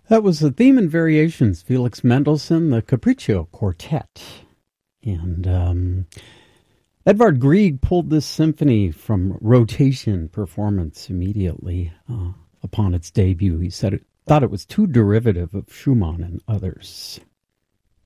That was the Theme and Variations, Felix Mendelssohn, the Capriccio Quartet. And Edvard Grieg pulled this symphony from rotation performance immediately upon its debut. He thought it was too derivative of Schumann and others.